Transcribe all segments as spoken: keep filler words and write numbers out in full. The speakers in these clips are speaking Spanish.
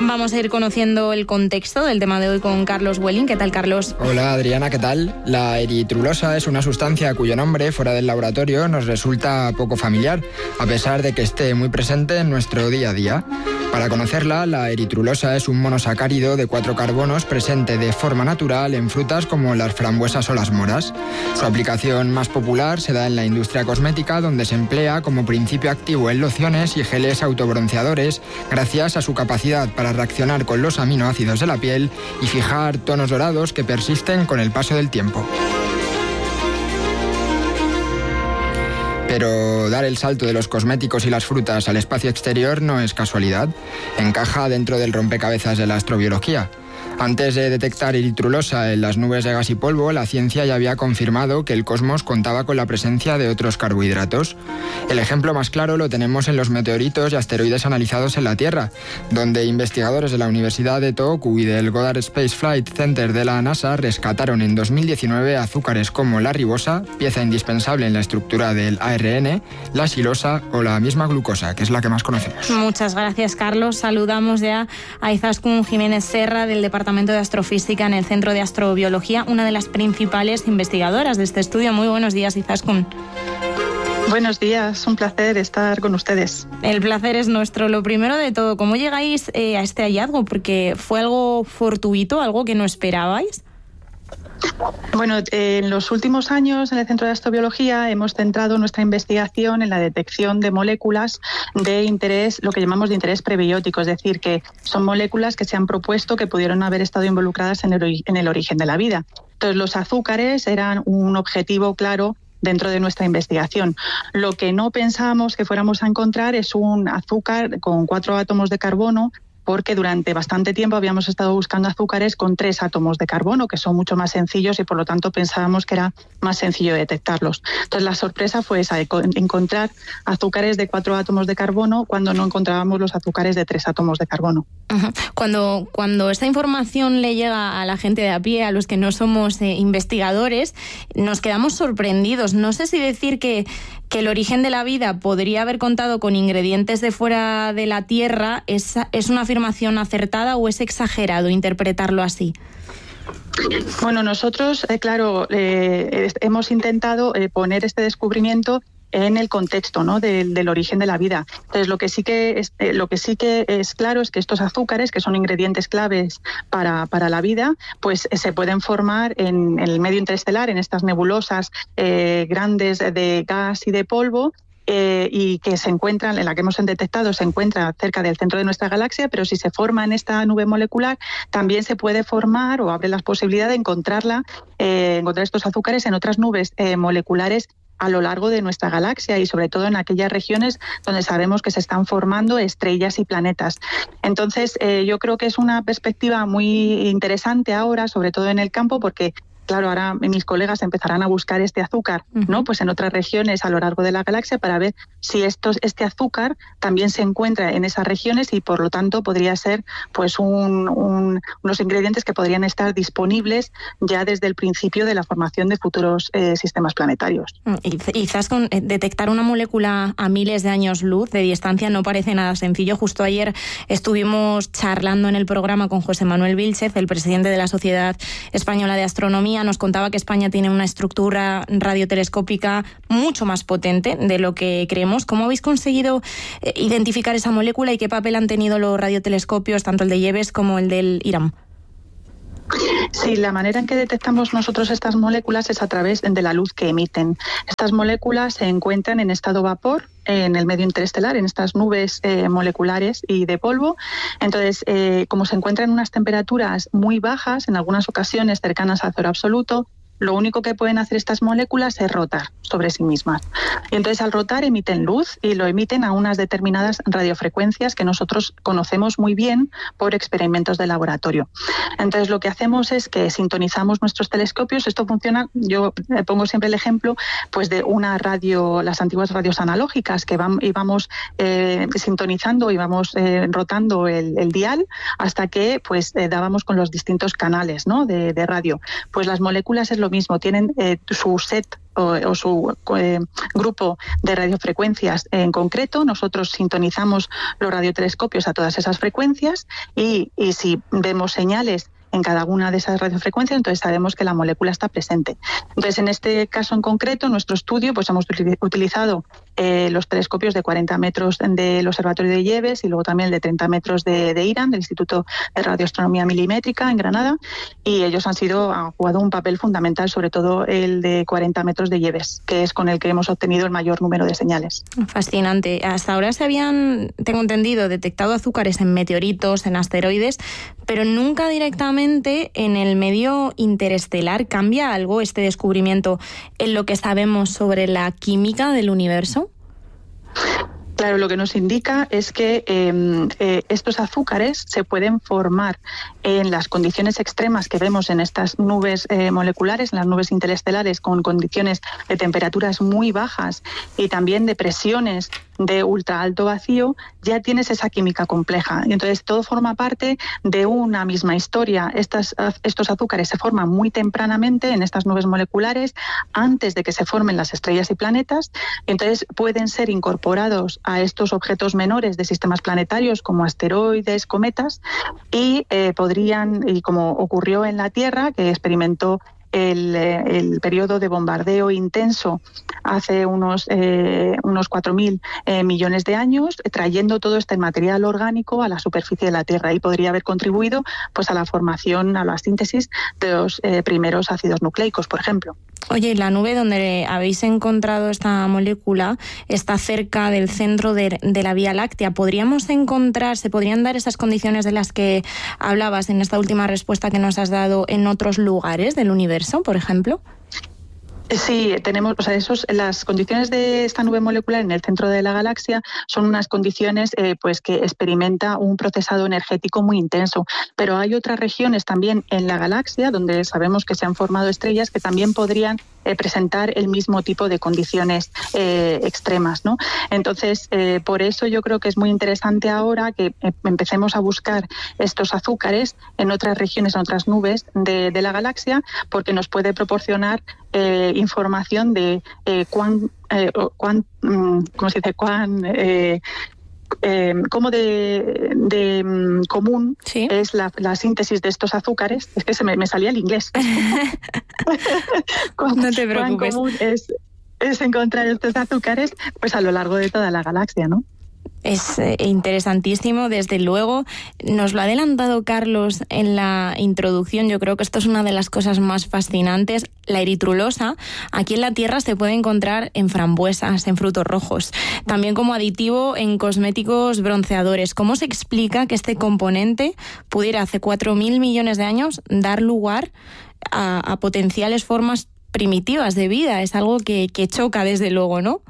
Vamos a ir conociendo el contexto del tema de hoy con Carlos Welling. ¿Qué tal, Carlos? Hola, Adriana, ¿qué tal? La eritrulosa es una sustancia cuyo nombre, fuera del laboratorio, nos resulta poco familiar, a pesar de que esté muy presente en nuestro día a día. Para conocerla, la eritrulosa es un monosacárido de cuatro carbonos presente de forma natural en frutas como las frambuesas o las moras. Su aplicación más popular se da en la industria cosmética, donde se emplea como principio activo en lociones y geles autobronceadores, gracias a su capacidad para reaccionar con los aminoácidos de la piel y fijar tonos dorados que persisten con el paso del tiempo. Pero dar el salto de los cosméticos y las frutas al espacio exterior no es casualidad. Encaja dentro del rompecabezas de la astrobiología. Antes de detectar eritrulosa en las nubes de gas y polvo, la ciencia ya había confirmado que el cosmos contaba con la presencia de otros carbohidratos. El ejemplo más claro lo tenemos en los meteoritos y asteroides analizados en la Tierra, donde investigadores de la Universidad de Tohoku y del Goddard Space Flight Center de la NASA rescataron en dos mil diecinueve azúcares como la ribosa, pieza indispensable en la estructura del A R N, la silosa o la misma glucosa, que es la que más conocemos. Muchas gracias, Carlos. Saludamos ya a Izaskun Jiménez Serra, del Departamento de Astrofísica en el Centro de Astrobiología, una de las principales investigadoras de este estudio. Muy buenos días, Izaskun. Buenos días, un placer estar con ustedes. El placer es nuestro. Lo primero de todo, ¿cómo llegáis eh, a este hallazgo? Porque fue algo fortuito, algo que no esperabais. Bueno, en los últimos años en el Centro de Astrobiología hemos centrado nuestra investigación en la detección de moléculas de interés, lo que llamamos de interés prebiótico, es decir, que son moléculas que se han propuesto que pudieron haber estado involucradas en el, en el origen de la vida. Entonces, los azúcares eran un objetivo claro dentro de nuestra investigación. Lo que no pensábamos que fuéramos a encontrar es un azúcar con cuatro átomos de carbono, porque durante bastante tiempo habíamos estado buscando azúcares con tres átomos de carbono, que son mucho más sencillos y por lo tanto pensábamos que era más sencillo detectarlos. Entonces la sorpresa fue esa, de encontrar azúcares de cuatro átomos de carbono cuando no encontrábamos los azúcares de tres átomos de carbono. Uh-huh. Cuando, cuando esta información le llega a la gente de a pie, a los que no somos eh, investigadores, nos quedamos sorprendidos. No sé si decir que, que el origen de la vida podría haber contado con ingredientes de fuera de la Tierra, es, es una afirmación acertada o es exagerado interpretarlo así. Bueno, nosotros, eh, claro, eh, hemos intentado eh, poner este descubrimiento en el contexto, ¿no?, del, del origen de la vida. Entonces, lo que sí que es, eh, lo que sí que es claro es que estos azúcares, que son ingredientes claves para, para la vida, pues eh, se pueden formar en, en el medio interestelar, en estas nebulosas eh, grandes de gas y de polvo, Eh, y que se encuentran, en la que hemos detectado, se encuentra cerca del centro de nuestra galaxia, pero si se forma en esta nube molecular, también se puede formar o abre la posibilidad de encontrarla, eh, encontrar estos azúcares en otras nubes eh, moleculares a lo largo de nuestra galaxia y sobre todo en aquellas regiones donde sabemos que se están formando estrellas y planetas. Entonces, eh, yo creo que es una perspectiva muy interesante ahora, sobre todo en el campo, porque claro, ahora mis colegas empezarán a buscar este azúcar, ¿no?, pues en otras regiones a lo largo de la galaxia para ver si estos, este azúcar también se encuentra en esas regiones y por lo tanto podría ser pues un, un, unos ingredientes que podrían estar disponibles ya desde el principio de la formación de futuros eh, sistemas planetarios. Y quizás con detectar una molécula a miles de años luz de distancia no parece nada sencillo. Justo ayer estuvimos charlando en el programa con José Manuel Vílchez, el presidente de la Sociedad Española de Astronomía. Nos contaba que España tiene una estructura radiotelescópica mucho más potente de lo que creemos. ¿Cómo habéis conseguido identificar esa molécula y qué papel han tenido los radiotelescopios, tanto el de Yebes como el del IRAM? Sí, la manera en que detectamos nosotros estas moléculas es a través de la luz que emiten. Estas moléculas se encuentran en estado vapor en el medio interestelar, en estas nubes eh, moleculares y de polvo. Entonces, eh, como se encuentran en unas temperaturas muy bajas, en algunas ocasiones cercanas al cero absoluto, lo único que pueden hacer estas moléculas es rotar sobre sí mismas. Y entonces al rotar emiten luz y lo emiten a unas determinadas radiofrecuencias que nosotros conocemos muy bien por experimentos de laboratorio. Entonces lo que hacemos es que sintonizamos nuestros telescopios. Esto funciona, yo pongo siempre el ejemplo pues de una radio, las antiguas radios analógicas que van, íbamos eh, sintonizando y vamos eh, rotando el, el dial hasta que pues eh, dábamos con los distintos canales, ¿no?, de, de radio. Pues las moléculas es lo lo mismo, tienen eh, su set o, o su eh, grupo de radiofrecuencias en concreto. Nosotros sintonizamos los radiotelescopios a todas esas frecuencias y, y si vemos señales en cada una de esas radiofrecuencias, entonces sabemos que la molécula está presente. Entonces, en este caso en concreto, en nuestro estudio, pues hemos utilizado eh, los telescopios de cuarenta metros del Observatorio de Lleves y luego también el de treinta metros de, de IRAN, del Instituto de Radioastronomía Milimétrica en Granada, y ellos han sido han jugado un papel fundamental, sobre todo el de cuarenta metros de Lleves, que es con el que hemos obtenido el mayor número de señales. Fascinante. Hasta ahora se habían, tengo entendido, detectado azúcares en meteoritos, en asteroides, pero nunca directamente en el medio interestelar. ¿Cambia algo este descubrimiento en lo que sabemos sobre la química del universo? Claro, lo que nos indica es que eh, eh, estos azúcares se pueden formar en las condiciones extremas que vemos en estas nubes eh, moleculares, en las nubes interestelares, con condiciones de temperaturas muy bajas y también de presiones de ultra alto vacío. Ya tienes esa química compleja. Y entonces todo forma parte de una misma historia. Estas, estos azúcares se forman muy tempranamente en estas nubes moleculares, antes de que se formen las estrellas y planetas. Y entonces pueden ser incorporados a estos objetos menores de sistemas planetarios como asteroides, cometas, y eh, podrían, y como ocurrió en la Tierra, que experimentó el, el periodo de bombardeo intenso hace unos, eh, unos cuatro mil eh, millones de años, trayendo todo este material orgánico a la superficie de la Tierra, y podría haber contribuido pues a la formación, a la síntesis de los eh, primeros ácidos nucleicos, por ejemplo. Oye, la nube donde habéis encontrado esta molécula está cerca del centro de, de la Vía Láctea. ¿Podríamos encontrar, se podrían dar esas condiciones de las que hablabas en esta última respuesta que nos has dado en otros lugares del universo, por ejemplo? Sí, tenemos, o sea, esos, las condiciones de esta nube molecular en el centro de la galaxia son unas condiciones eh, pues que experimenta un procesado energético muy intenso. Pero hay otras regiones también en la galaxia donde sabemos que se han formado estrellas que también podrían eh, presentar el mismo tipo de condiciones eh, extremas, ¿no? Entonces, eh, por eso yo creo que es muy interesante ahora que eh, empecemos a buscar estos azúcares en otras regiones, en otras nubes de, de la galaxia, porque nos puede proporcionar Eh, información de eh, cuán, eh, cuán mm, ¿cómo se dice? Cuán eh, eh, cómo de, de um, común ¿Sí? es la, la síntesis de estos azúcares. Es que se me, me salía el inglés. cuán, no te preocupes. Cuán común es, es encontrar estos azúcares pues a lo largo de toda la galaxia, ¿no? Es eh, interesantísimo, desde luego. Nos lo ha adelantado Carlos en la introducción. Yo creo que esto es una de las cosas más fascinantes. La eritrulosa, aquí en la Tierra se puede encontrar en frambuesas, en frutos rojos, también como aditivo en cosméticos bronceadores. ¿Cómo se explica que este componente pudiera hace cuatro mil millones de años dar lugar a, a potenciales formas primitivas de vida? Es algo que, que choca desde luego, ¿no?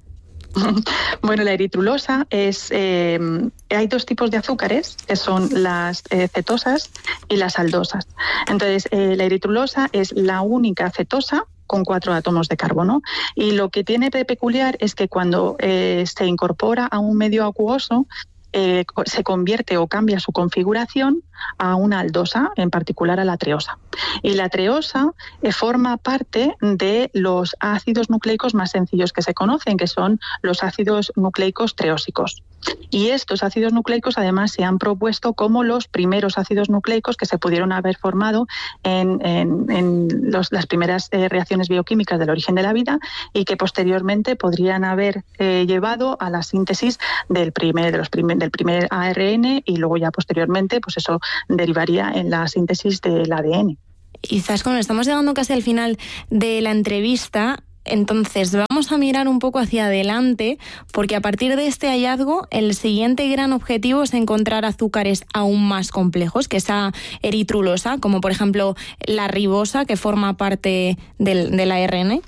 Bueno, la eritrulosa es... Eh, hay dos tipos de azúcares, que son las eh, cetosas y las aldosas. Entonces, eh, la eritrulosa es la única cetosa con cuatro átomos de carbono. Y lo que tiene de peculiar es que cuando eh, se incorpora a un medio acuoso, eh, se convierte o cambia su configuración a una aldosa, en particular a la treosa. Y la treosa eh, forma parte de los ácidos nucleicos más sencillos que se conocen, que son los ácidos nucleicos treósicos. Y estos ácidos nucleicos además se han propuesto como los primeros ácidos nucleicos que se pudieron haber formado en, en, en los, las primeras eh, reacciones bioquímicas del origen de la vida, y que posteriormente podrían haber eh, llevado a la síntesis del primer, de los primer, del primer A R N, y luego ya posteriormente pues eso derivaría en la síntesis del A D N. Y Zascón, estamos llegando casi al final de la entrevista. Entonces vamos a mirar un poco hacia adelante, porque a partir de este hallazgo el siguiente gran objetivo es encontrar azúcares aún más complejos que esa eritrulosa, como por ejemplo la ribosa, que forma parte del, del A R N.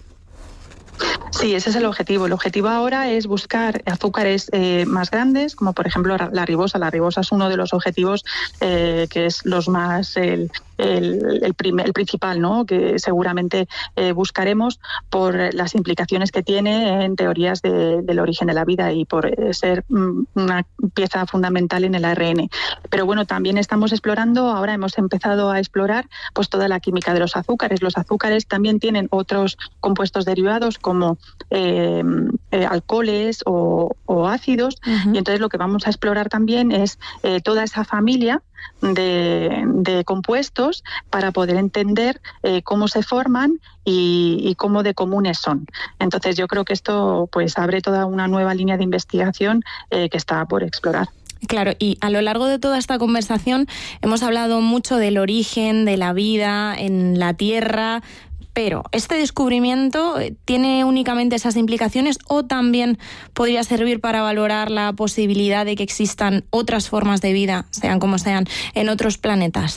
Sí, ese es el objetivo. El objetivo ahora es buscar azúcares eh, más grandes, como por ejemplo la ribosa. La ribosa es uno de los objetivos eh, que es los más el, el, el, primer, el principal, ¿no? Que seguramente eh, buscaremos por las implicaciones que tiene en teorías de, del origen de la vida y por ser una pieza fundamental en el A R N. Pero bueno, también estamos explorando, ahora hemos empezado a explorar pues toda la química de los azúcares. Los azúcares también tienen otros compuestos derivados como eh, eh, alcoholes o, o ácidos, uh-huh. y entonces lo que vamos a explorar también es eh, toda esa familia de, de compuestos para poder entender eh, cómo se forman y, y cómo de comunes son. Entonces yo creo que esto pues abre toda una nueva línea de investigación eh, que está por explorar. Claro, y a lo largo de toda esta conversación hemos hablado mucho del origen de la vida en la Tierra, pero ¿este descubrimiento tiene únicamente esas implicaciones o también podría servir para valorar la posibilidad de que existan otras formas de vida, sean como sean, en otros planetas?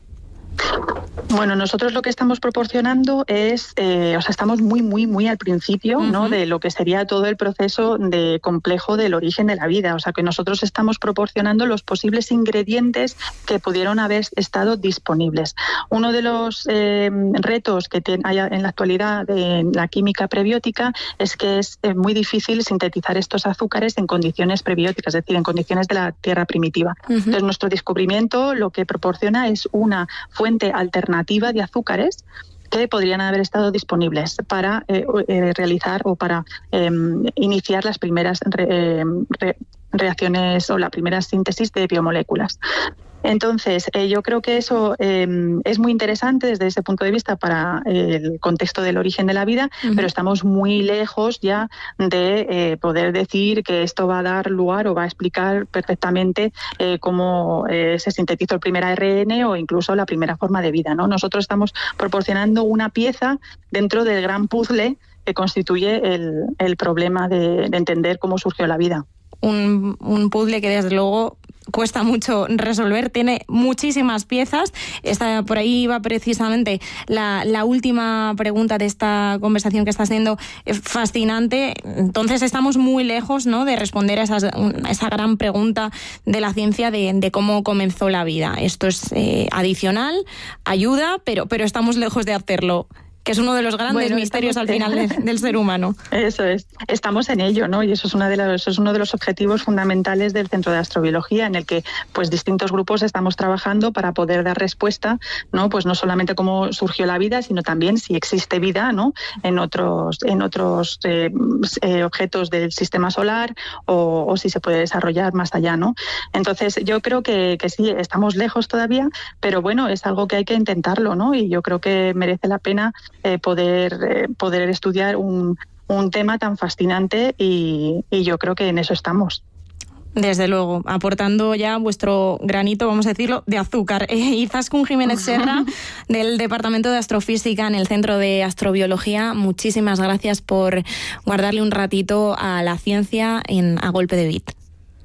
Bueno, nosotros lo que estamos proporcionando es, eh, o sea, estamos muy, muy, muy al principio, uh-huh. ¿no? De lo que sería todo el proceso de complejo del origen de la vida. O sea, que nosotros estamos proporcionando los posibles ingredientes que pudieron haber estado disponibles. Uno de los eh, retos que te, hay en la actualidad en la química prebiótica es que es eh, muy difícil sintetizar estos azúcares en condiciones prebióticas, es decir, en condiciones de la Tierra primitiva. Uh-huh. Entonces, nuestro descubrimiento lo que proporciona es una fuente alternativa de azúcares que podrían haber estado disponibles para eh, eh, realizar o para eh, iniciar las primeras re, eh, re, reacciones o la primera síntesis de biomoléculas. Entonces, eh, yo creo que eso eh, es muy interesante desde ese punto de vista para el contexto del origen de la vida, uh-huh. pero estamos muy lejos ya de eh, poder decir que esto va a dar lugar o va a explicar perfectamente eh, cómo eh, se sintetizó el primer A R N o incluso la primera forma de vida, ¿no? Nosotros estamos proporcionando una pieza dentro del gran puzzle que constituye el, el problema de, de entender cómo surgió la vida. Un, un puzzle que desde luego cuesta mucho resolver, tiene muchísimas piezas. Esta, por ahí va precisamente la, la última pregunta de esta conversación que está siendo fascinante. Entonces estamos muy lejos, ¿no?, de responder a, esas, a esa gran pregunta de la ciencia de, de cómo comenzó la vida. Esto es eh, adicional, ayuda, pero, pero estamos lejos de hacerlo, que es uno de los grandes bueno, misterios al final de, del ser humano. Eso es. Estamos en ello, ¿no? Y eso es, una de los, eso es uno de los objetivos fundamentales del Centro de Astrobiología, en el que pues distintos grupos estamos trabajando para poder dar respuesta, ¿no? Pues no solamente cómo surgió la vida, sino también si existe vida, ¿no?, en otros, en otros eh, eh, objetos del sistema solar o, o si se puede desarrollar más allá, ¿no? Entonces, yo creo que, que sí, estamos lejos todavía, pero bueno, es algo que hay que intentarlo, ¿no? Y yo creo que merece la pena Eh, poder, eh, poder estudiar un, un tema tan fascinante y, y yo creo que en eso estamos. Desde luego, aportando ya vuestro granito, vamos a decirlo, de azúcar. Eh, Izaskun Jiménez Serra, del Departamento de Astrofísica en el Centro de Astrobiología, muchísimas gracias por guardarle un ratito a la ciencia en A Golpe de Bit.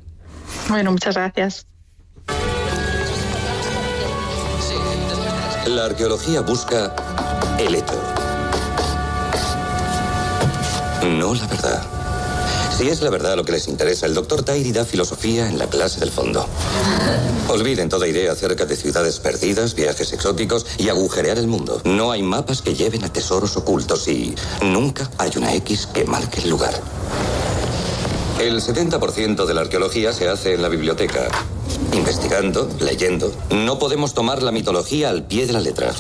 Bueno, muchas gracias. La arqueología busca el hecho, no la verdad. Si es la verdad lo que les interesa, el doctor Tairi da filosofía en la clase del fondo. Olviden toda idea acerca de ciudades perdidas, viajes exóticos y agujerear el mundo. No hay mapas que lleven a tesoros ocultos y nunca hay una X que marque el lugar. El setenta por ciento de la arqueología se hace en la biblioteca. Investigando, leyendo. No podemos tomar la mitología al pie de la letra.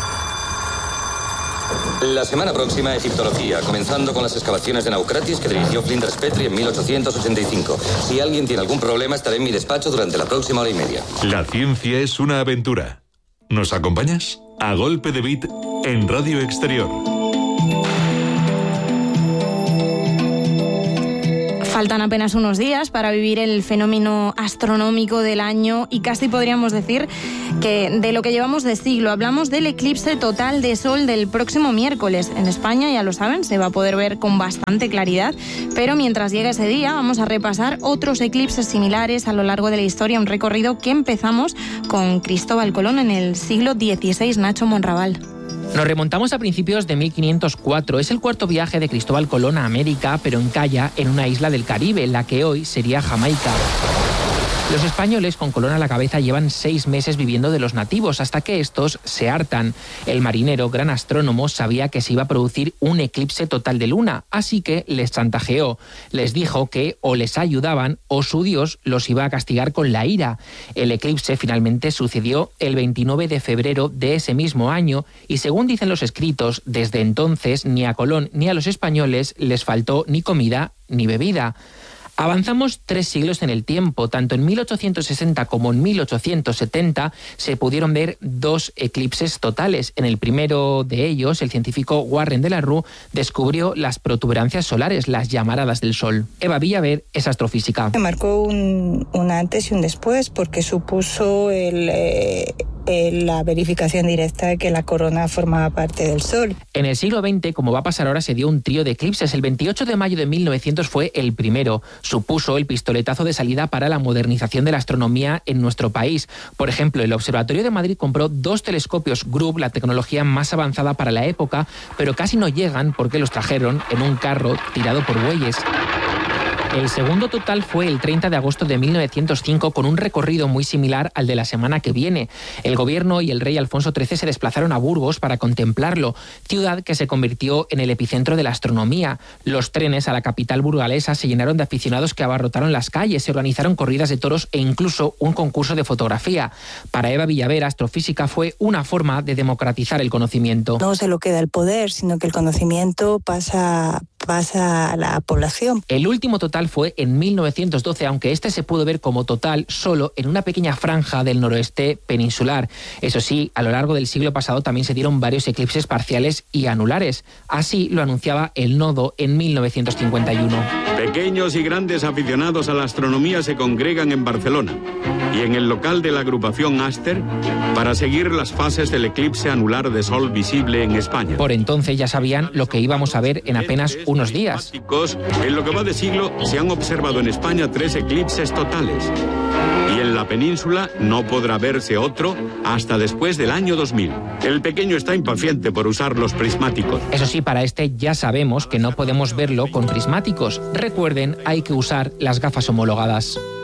La semana próxima, egiptología, comenzando con las excavaciones de Naucratis que dirigió Flinders Petrie en mil ochocientos ochenta y cinco. Si alguien tiene algún problema, estaré en mi despacho durante la próxima hora y media. La ciencia es una aventura. ¿Nos acompañas? A Golpe de Bit en Radio Exterior. Faltan apenas unos días para vivir el fenómeno astronómico del año y casi podríamos decir que de lo que llevamos de siglo. Hablamos del eclipse total de Sol del próximo miércoles. En España, ya lo saben, se va a poder ver con bastante claridad, pero mientras llegue ese día vamos a repasar otros eclipses similares a lo largo de la historia, un recorrido que empezamos con Cristóbal Colón en el siglo dieciséis, Nacho Monraval. Nos remontamos a principios de mil quinientos cuatro. Es el cuarto viaje de Cristóbal Colón a América, pero encalla en una isla del Caribe, la que hoy sería Jamaica. Los españoles, con Colón a la cabeza, llevan seis meses viviendo de los nativos, hasta que estos se hartan. El marinero, gran astrónomo, sabía que se iba a producir un eclipse total de luna, así que les chantajeó. Les dijo que o les ayudaban o su dios los iba a castigar con la ira. El eclipse finalmente sucedió el veintinueve de febrero de ese mismo año y, según dicen los escritos, desde entonces ni a Colón ni a los españoles les faltó ni comida ni bebida. Avanzamos tres siglos en el tiempo. Tanto en mil ochocientos sesenta como en mil ochocientos setenta se pudieron ver dos eclipses totales. En el primero de ellos, el científico Warren de la Rue descubrió las protuberancias solares, las llamaradas del Sol. Eva Villaver es astrofísica. Marcó un, un antes y un después porque supuso el, eh, el, la verificación directa de que la corona formaba parte del Sol. En el siglo veinte, como va a pasar ahora, se dio un trío de eclipses. El veintiocho de mayo de mil novecientos fue el primero. Supuso el pistoletazo de salida para la modernización de la astronomía en nuestro país. Por ejemplo, el Observatorio de Madrid compró dos telescopios Grub, la tecnología más avanzada para la época, pero casi no llegan porque los trajeron en un carro tirado por bueyes. El segundo total fue el treinta de agosto de mil novecientos cinco, con un recorrido muy similar al de la semana que viene. El gobierno y el rey Alfonso trece se desplazaron a Burgos para contemplarlo, ciudad que se convirtió en el epicentro de la astronomía. Los trenes a la capital burgalesa se llenaron de aficionados que abarrotaron las calles, se organizaron corridas de toros e incluso un concurso de fotografía. Para Eva Villaver, astrofísica, fue una forma de democratizar el conocimiento. No se lo queda el poder, sino que el conocimiento pasa, pasa a la población. El último total fue en mil novecientos doce, aunque este se pudo ver como total solo en una pequeña franja del noroeste peninsular. Eso sí, a lo largo del siglo pasado también se dieron varios eclipses parciales y anulares. Así lo anunciaba el Nodo en mil novecientos cincuenta y uno. Pequeños y grandes aficionados a la astronomía se congregan en Barcelona y en el local de la agrupación Aster para seguir las fases del eclipse anular de sol visible en España. Por entonces ya sabían lo que íbamos a ver en apenas unos días. En lo que va de siglo se han observado en España tres eclipses totales y en la península no podrá verse otro hasta después del año dos mil. El pequeño está impaciente por usar los prismáticos. Eso sí, para este ya sabemos que no podemos verlo con prismáticos. Recuerden, hay que usar las gafas homologadas.